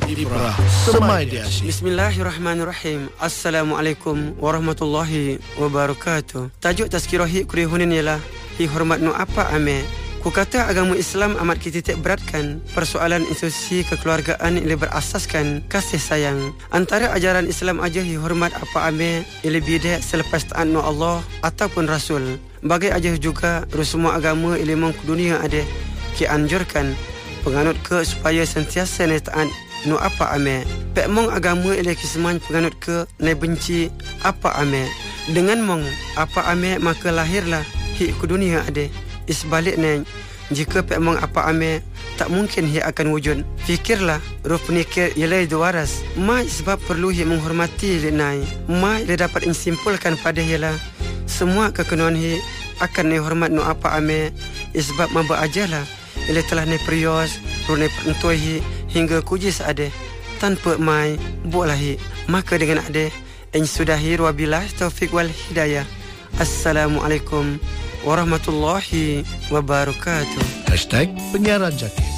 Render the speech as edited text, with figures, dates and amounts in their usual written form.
Ibrah Semaidiasi. Bismillahirrahmanirrahim. Assalamualaikum warahmatullahi wabarakatuh. Tajuk tazkirahi kurihunin ialah hi hormat nu apa ame. Ku kata agama Islam amat kita titik beratkan persoalan institusi kekeluargaan yang berasaskan kasih sayang. Antara ajaran Islam aja hi hormat apa ame ia bidak selepas taat nu Allah ataupun Rasul. Bagai aja juga semua agama ilmu dunia ada ki anjurkan penganut ke supaya sentiasa ne taat nu apa ame. Pek mong agama ia kisman penganut ke ne benci apa ame. Dengan mong apa ame maka lahirlah hi ke dunia ada. Sebaliknya, jika pemang apa ame tak mungkin ia akan wujud. Fikirlah, roh penikir ialah waras. Mai sebab perlu ia menghormati lenai. Mai ia dapat menyimpulkan pada ialah semua kekenuan ia akan ne hormat nu apa ame. Sebab maba ajalah ia telah ne perios, roh ne perentoi hingga kujis ade. Tanpa mai buatlah ia. Maka dengan ade en sudahi wabillahi taufik wal hidayah. Assalamualaikum warahmatullahi wabarakatuh. #Penyiaran Jaki.